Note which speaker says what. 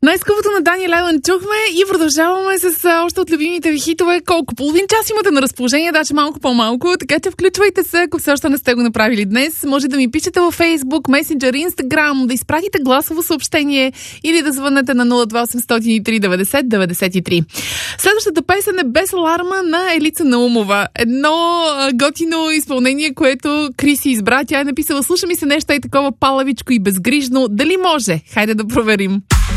Speaker 1: Най-скъпото на Дани Лелън чухме и продължаваме с още от любимите ви хитове. Колко? Половин час имате на разположение, даже малко по-малко, така че включвайте се, ако все още не сте го направили днес. Може да ми пишете във Facebook, Messenger, Instagram, да изпратите гласово съобщение или да звънете на 02803 90 93. Следващата песен е Без аларма на Елица Наумова. Едно готино изпълнение, което Криси избра. Тя е написала: слуша ми се нещо и такова палавичко и безгрижно. Дали може? Хайде да проверим.